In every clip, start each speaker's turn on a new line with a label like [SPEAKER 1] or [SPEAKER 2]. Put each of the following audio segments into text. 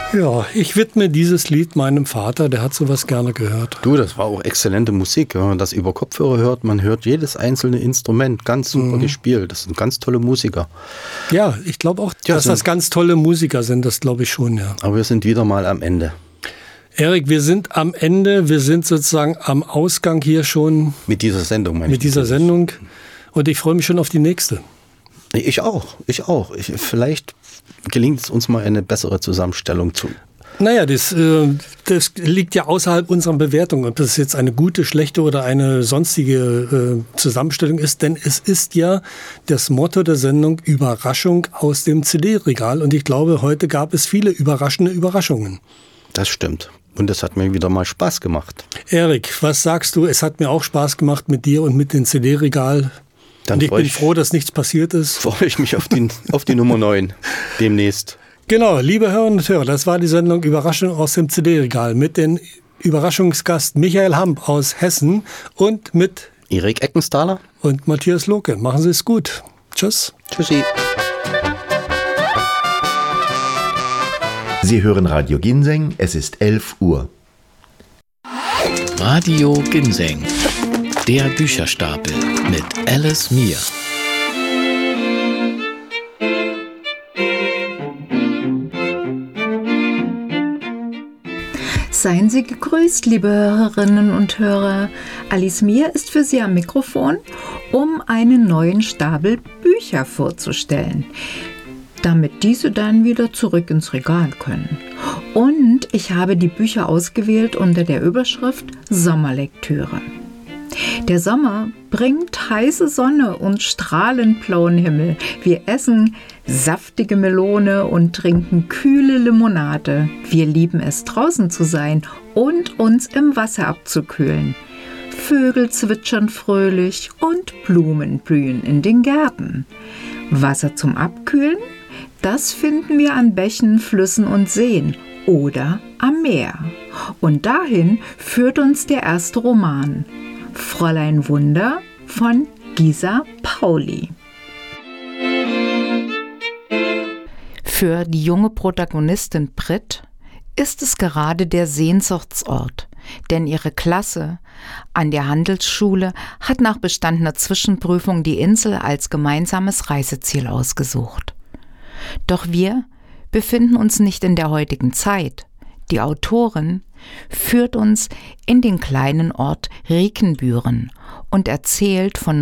[SPEAKER 1] Ja, ich widme dieses Lied meinem Vater, der hat sowas gerne gehört.
[SPEAKER 2] Du, das war auch exzellente Musik. Wenn man das über Kopfhörer hört, man hört jedes einzelne Instrument ganz super gespielt. Das sind ganz tolle Musiker.
[SPEAKER 1] Ja, ich glaube auch, dass das ganz tolle Musiker sind, das glaube ich schon, ja.
[SPEAKER 2] Aber wir sind wieder mal am Ende.
[SPEAKER 1] Erik, wir sind am Ende, wir sind sozusagen am Ausgang hier schon.
[SPEAKER 2] Mit dieser Sendung, meine ich.
[SPEAKER 1] Mit dieser Sendung. Und ich freue mich schon auf die nächste.
[SPEAKER 2] Ich auch. Vielleicht gelingt es uns mal eine bessere Zusammenstellung zu.
[SPEAKER 1] Naja, das liegt ja außerhalb unserer Bewertung, ob das jetzt eine gute, schlechte oder eine sonstige Zusammenstellung ist. Denn es ist ja das Motto der Sendung Überraschung aus dem CD-Regal. Und ich glaube, heute gab es viele überraschende Überraschungen.
[SPEAKER 2] Das stimmt. Und es hat mir wieder mal Spaß gemacht.
[SPEAKER 1] Erik, was sagst du? Es hat mir auch Spaß gemacht mit dir und mit dem CD-Regal. Und ich bin froh, dass nichts passiert ist.
[SPEAKER 2] Freue ich mich auf die Nummer 9 demnächst.
[SPEAKER 1] Genau, liebe Hörerinnen und Hörer, das war die Sendung Überraschung aus dem CD-Regal mit dem Überraschungsgast Michael Hamp aus Hessen und mit
[SPEAKER 2] Erik Eckenstahler
[SPEAKER 1] und Matthias Lohke. Machen Sie es gut. Tschüss.
[SPEAKER 2] Tschüssi.
[SPEAKER 3] Sie hören Radio Ginseng, es ist 11 Uhr.
[SPEAKER 4] Radio Ginseng, der Bücherstapel mit Alice Mier.
[SPEAKER 5] Seien Sie gegrüßt, liebe Hörerinnen und Hörer. Alice Mier ist für Sie am Mikrofon, um einen neuen Stapel Bücher vorzustellen, damit diese dann wieder zurück ins Regal können. Und ich habe die Bücher ausgewählt unter der Überschrift Sommerlektüre. Der Sommer bringt heiße Sonne und strahlend blauen Himmel. Wir essen saftige Melone und trinken kühle Limonade. Wir lieben es, draußen zu sein und uns im Wasser abzukühlen. Vögel zwitschern fröhlich und Blumen blühen in den Gärten. Wasser zum Abkühlen? Das finden wir an Bächen, Flüssen und Seen oder am Meer. Und dahin führt uns der erste Roman, Fräulein Wunder von Gisa Pauli. Für die junge Protagonistin Brit ist es gerade der Sehnsuchtsort, denn ihre Klasse an der Handelsschule hat nach bestandener Zwischenprüfung die Insel als gemeinsames Reiseziel ausgesucht. Doch wir befinden uns nicht in der heutigen Zeit. Die Autorin führt uns in den kleinen Ort Riekenbüren und erzählt von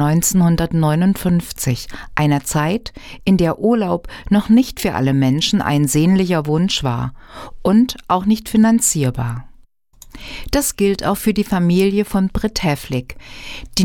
[SPEAKER 5] 1959, einer Zeit, in der Urlaub noch nicht für alle Menschen ein sehnlicher Wunsch war und auch nicht finanzierbar. Das gilt auch für die Familie von Brit Häflig, die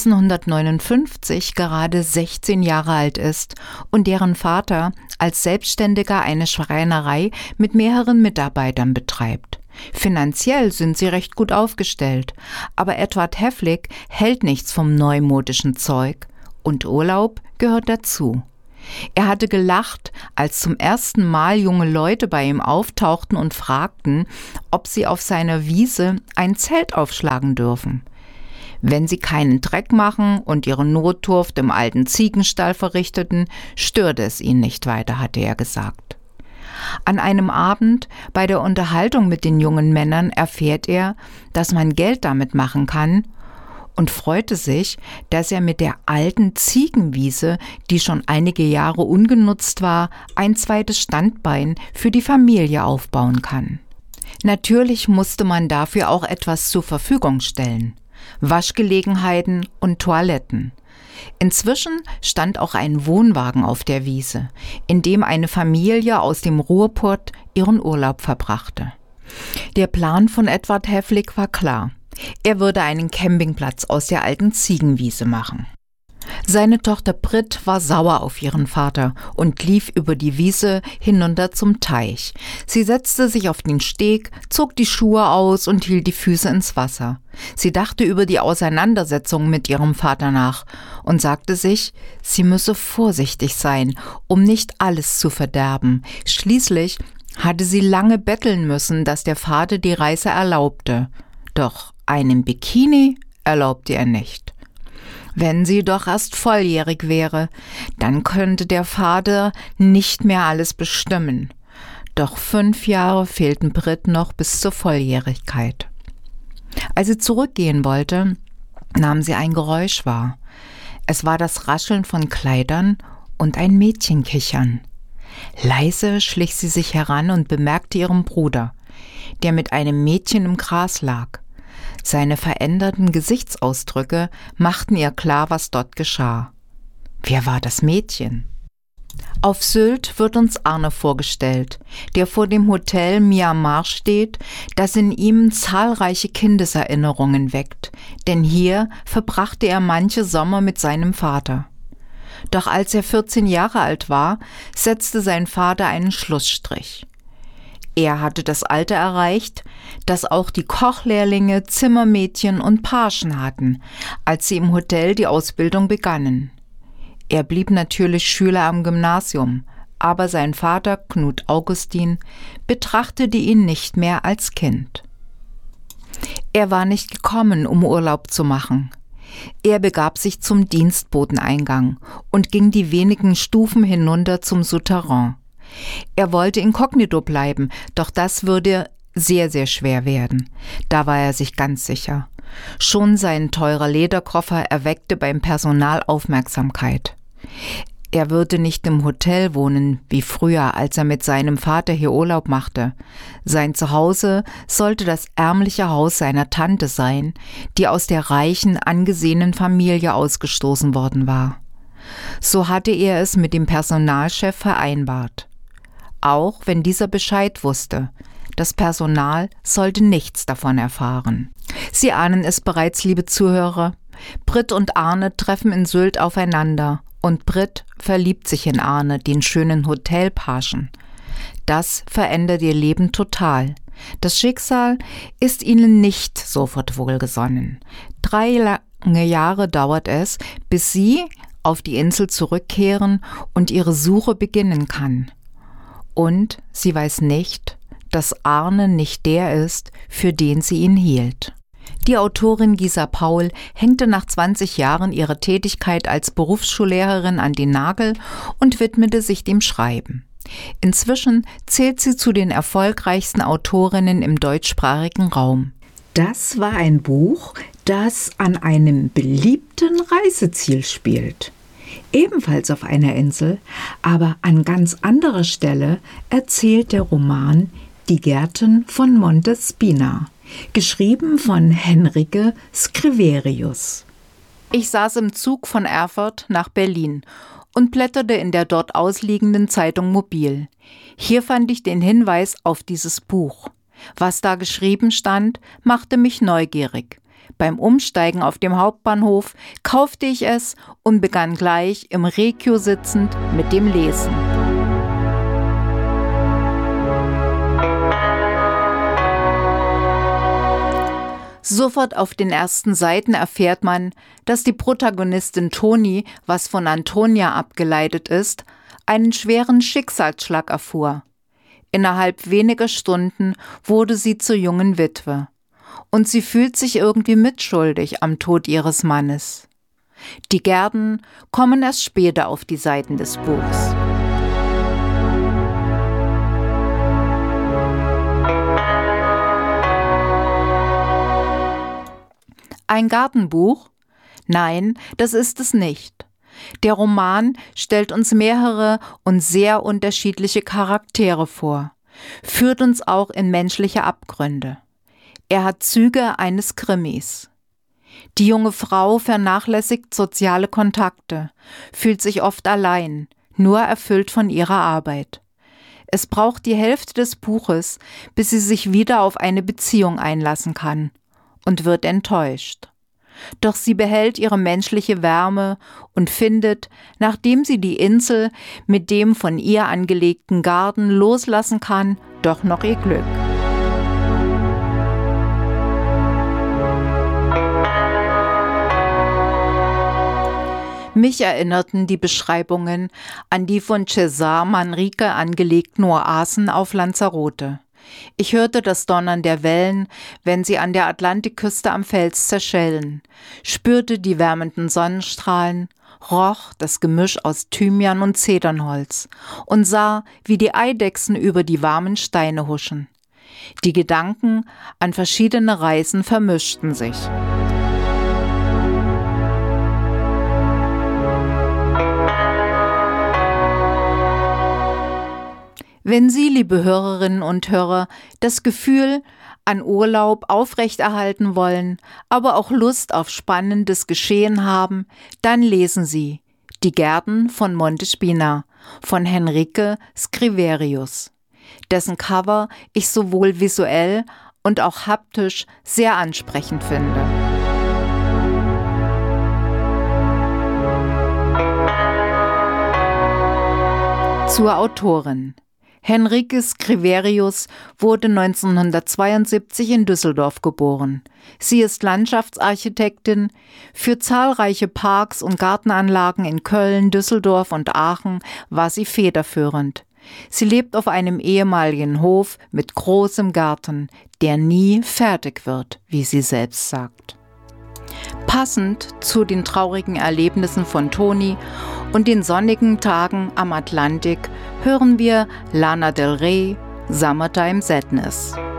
[SPEAKER 5] 1959 gerade 16 Jahre alt ist und deren Vater als Selbstständiger eine Schreinerei mit mehreren Mitarbeitern betreibt. Finanziell sind sie recht gut aufgestellt, aber Edward Häflig hält nichts vom neumodischen Zeug und Urlaub gehört dazu. Er hatte gelacht, als zum ersten Mal junge Leute bei ihm auftauchten und fragten, ob sie auf seiner Wiese ein Zelt aufschlagen dürfen. Wenn sie keinen Dreck machen und ihre Notdurft im alten Ziegenstall verrichteten, störte es ihn nicht weiter, hatte er gesagt. An einem Abend bei der Unterhaltung mit den jungen Männern erfährt er, dass man Geld damit machen kann, und freute sich, dass er mit der alten Ziegenwiese, die schon einige Jahre ungenutzt war, ein zweites Standbein für die Familie aufbauen kann. Natürlich musste man dafür auch etwas zur Verfügung stellen: Waschgelegenheiten und Toiletten. Inzwischen stand auch ein Wohnwagen auf der Wiese, in dem eine Familie aus dem Ruhrpott ihren Urlaub verbrachte. Der Plan von Edward Häflig war klar. Er würde einen Campingplatz aus der alten Ziegenwiese machen. Seine Tochter Brit war sauer auf ihren Vater und lief über die Wiese hinunter zum Teich. Sie setzte sich auf den Steg, zog die Schuhe aus und hielt die Füße ins Wasser. Sie dachte über die Auseinandersetzung mit ihrem Vater nach und sagte sich, sie müsse vorsichtig sein, um nicht alles zu verderben. Schließlich hatte sie lange betteln müssen, dass der Vater die Reise erlaubte. Doch einen Bikini erlaubte er nicht. Wenn sie doch erst volljährig wäre, dann könnte der Vater nicht mehr alles bestimmen. Doch 5 Jahre fehlten Brit noch bis zur Volljährigkeit. Als sie zurückgehen wollte, nahm sie ein Geräusch wahr. Es war das Rascheln von Kleidern und ein Mädchenkichern. Leise schlich sie sich heran und bemerkte ihren Bruder, der mit einem Mädchen im Gras lag. Seine veränderten Gesichtsausdrücke machten ihr klar, was dort geschah. Wer war das Mädchen? Auf Sylt wird uns Arne vorgestellt, der vor dem Hotel Myanmar steht, das in ihm zahlreiche Kindeserinnerungen weckt, denn hier verbrachte er manche Sommer mit seinem Vater. Doch als er 14 Jahre alt war, setzte sein Vater einen Schlussstrich. Er hatte das Alter erreicht, das auch die Kochlehrlinge, Zimmermädchen und Pagen hatten, als sie im Hotel die Ausbildung begannen. Er blieb natürlich Schüler am Gymnasium, aber sein Vater, Knut Augustin, betrachtete ihn nicht mehr als Kind. Er war nicht gekommen, um Urlaub zu machen. Er begab sich zum Dienstboteneingang und ging die wenigen Stufen hinunter zum Souterrain. Er wollte inkognito bleiben, doch das würde sehr, sehr schwer werden. Da war er sich ganz sicher. Schon sein teurer Lederkoffer erweckte beim Personal Aufmerksamkeit. Er würde nicht im Hotel wohnen, wie früher, als er mit seinem Vater hier Urlaub machte. Sein Zuhause sollte das ärmliche Haus seiner Tante sein, die aus der reichen, angesehenen Familie ausgestoßen worden war. So hatte er es mit dem Personalchef vereinbart. Auch wenn dieser Bescheid wusste, das Personal sollte nichts davon erfahren. Sie ahnen es bereits, liebe Zuhörer. Brit und Arne treffen in Sylt aufeinander und Brit verliebt sich in Arne, den schönen Hotelpagen. Das verändert ihr Leben total. Das Schicksal ist ihnen nicht sofort wohlgesonnen. 3 lange Jahre dauert es, bis sie auf die Insel zurückkehren und ihre Suche beginnen kann. Und sie weiß nicht, dass Arne nicht der ist, für den sie ihn hielt. Die Autorin Gisa Paul hängte nach 20 Jahren ihrer Tätigkeit als Berufsschullehrerin an den Nagel und widmete sich dem Schreiben. Inzwischen zählt sie zu den erfolgreichsten Autorinnen im deutschsprachigen Raum.
[SPEAKER 6] Das war ein Buch, das an einem beliebten Reiseziel spielt. Ebenfalls auf einer Insel, aber an ganz anderer Stelle erzählt der Roman Die Gärten von Montespina, geschrieben von Henrike Scriverius.
[SPEAKER 5] Ich saß im Zug von Erfurt nach Berlin und blätterte in der dort ausliegenden Zeitung Mobil. Hier fand ich den Hinweis auf dieses Buch. Was da geschrieben stand, machte mich neugierig. Beim Umsteigen auf dem Hauptbahnhof kaufte ich es und begann gleich im Regio sitzend mit dem Lesen. Sofort auf den ersten Seiten erfährt man, dass die Protagonistin Toni, was von Antonia abgeleitet ist, einen schweren Schicksalsschlag erfuhr. Innerhalb weniger Stunden wurde sie zur jungen Witwe. Und sie fühlt sich irgendwie mitschuldig am Tod ihres Mannes. Die Gärten kommen erst später auf die Seiten des Buchs. Ein Gartenbuch? Nein, das ist es nicht. Der Roman stellt uns mehrere und sehr unterschiedliche Charaktere vor, führt uns auch in menschliche Abgründe. Er hat Züge eines Krimis. Die junge Frau vernachlässigt soziale Kontakte, fühlt sich oft allein, nur erfüllt von ihrer Arbeit. Es braucht die Hälfte des Buches, bis sie sich wieder auf eine Beziehung einlassen kann und wird enttäuscht. Doch sie behält ihre menschliche Wärme und findet, nachdem sie die Insel mit dem von ihr angelegten Garten loslassen kann, doch noch ihr Glück. Mich erinnerten die Beschreibungen an die von Cesare Manrique angelegten Oasen auf Lanzarote. Ich hörte das Donnern der Wellen, wenn sie an der Atlantikküste am Fels zerschellen, spürte die wärmenden Sonnenstrahlen roch das Gemisch aus Thymian und Zedernholz und sah, wie die Eidechsen über die warmen Steine huschen. Die Gedanken an verschiedene Reisen vermischten sich. Wenn Sie, liebe Hörerinnen und Hörer, das Gefühl an Urlaub aufrechterhalten wollen, aber auch Lust auf spannendes Geschehen haben, dann lesen Sie Die Gärten von Monte Spina von Henrique Scriverius, dessen Cover ich sowohl visuell und auch haptisch sehr ansprechend finde. Zur Autorin. Henrique Scriverius wurde 1972 in Düsseldorf geboren. Sie ist Landschaftsarchitektin. Für zahlreiche Parks und Gartenanlagen in Köln, Düsseldorf und Aachen war sie federführend. Sie lebt auf einem ehemaligen Hof mit großem Garten, der nie fertig wird, wie sie selbst sagt. Passend zu den traurigen Erlebnissen von Toni und den sonnigen Tagen am Atlantik hören wir Lana Del Rey, Summertime Sadness.